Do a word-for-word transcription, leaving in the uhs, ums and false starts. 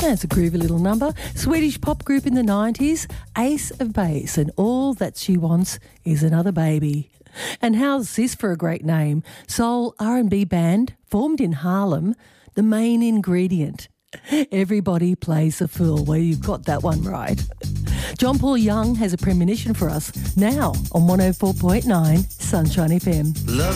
That's a groovy little number. Swedish pop group in the nineties, Ace of Base, and all that she wants is another baby. And how's this for a great name? Soul R and B band formed in Harlem, The Main Ingredient. Everybody plays the fool. Well, you've got that one right. John Paul Young has a premonition for us now on one oh four point nine Sunshine F M. Love